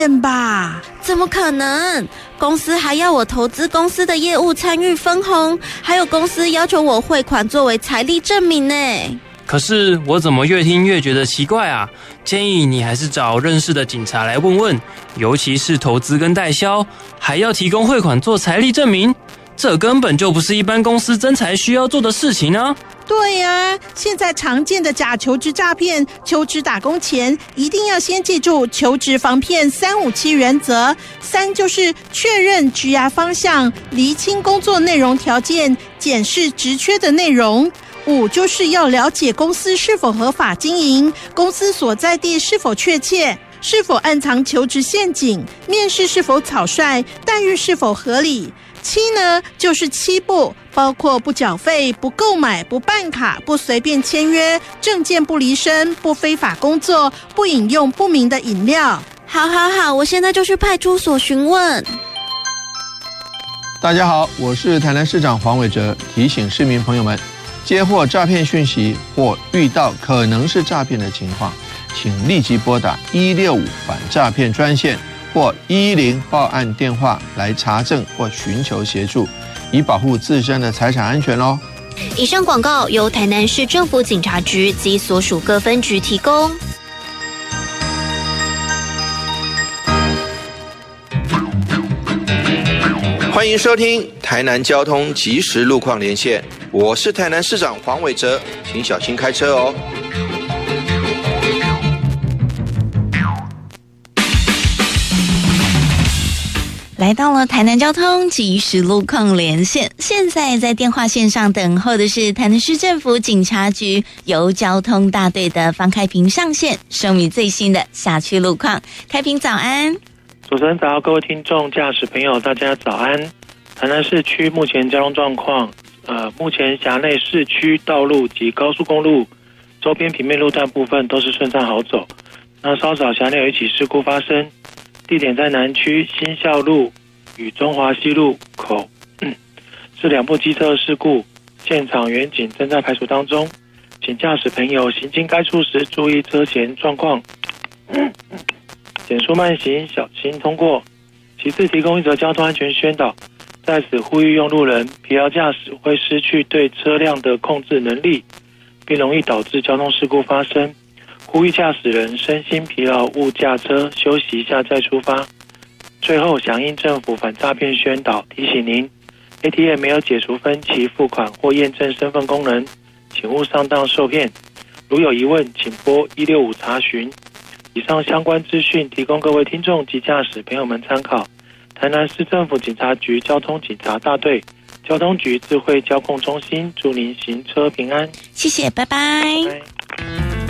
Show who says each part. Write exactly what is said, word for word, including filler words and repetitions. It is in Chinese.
Speaker 1: 吧？
Speaker 2: 怎么可能？公司还要我投资公司的业务参与分红，还有公司要求我汇款作为财力证明呢。
Speaker 3: 可是我怎么越听越觉得奇怪啊？建议你还是找认识的警察来问问，尤其是投资跟代销，还要提供汇款做财力证明，这根本就不是一般公司征才需要做的事情啊！
Speaker 1: 对呀、啊，现在常见的假求职诈骗，求职打工前一定要先记住求职防骗三五七原则。三就是确认职涯方向，厘清工作内容条件，检视职缺的内容。五就是要了解公司是否合法经营，公司所在地是否确切，是否暗藏求职陷阱，面试是否草率，待遇是否合理。七呢，就是七不，包括不缴费、不购买、不办卡、不随便签约、证件不离身、不非法工作、不饮用不明的饮料。
Speaker 2: 好好好，我现在就去派出所询问。
Speaker 4: 大家好，我是台南市长黄伟哲，提醒市民朋友们，接获诈骗讯息或遇到可能是诈骗的情况，请立即拨打一六五反诈骗专线或一一零报案电话来查证或寻求协助，以保护自身的财产安全哦。
Speaker 5: 以上广告由台南市政府警察局及所属各分局提供。
Speaker 6: 欢迎收听台南交通即时路况连线，我是台南市长黄伟哲，请小心开车哦。
Speaker 7: 来到了台南交通即时路况连线，现在在电话线上等候的是台南市政府警察局由交通大队的方开平上线，说明最新的辖区路况。开平早安。
Speaker 8: 主持人早，各位听众、驾驶朋友，大家早安。台南市区目前交通状况，呃，目前辖内市区道路及高速公路周边平面路段部分都是顺畅好走。那稍早辖内有一起事故发生，地点在南区新校路与中华西路口，嗯、是两部机车事故，现场员警正在排除当中，请驾驶朋友行经该处时注意车前状况。嗯减速慢行，小心通过。其次，提供一则交通安全宣导，在此呼吁用路人，疲劳驾驶会失去对车辆的控制能力，并容易导致交通事故发生。呼吁驾驶人身心疲劳勿驾车，休息一下再出发。最后，响应政府反诈骗宣导，提醒您 A T M 没有解除分期付款或验证身份功能，请勿上当受骗。如有疑问，请拨一六五查询。以上相关资讯提供各位听众及驾驶朋友们参考。台南市政府警察局交通警察大队、交通局智慧交控中心，祝您行车平安。
Speaker 7: 谢谢，拜拜。拜拜。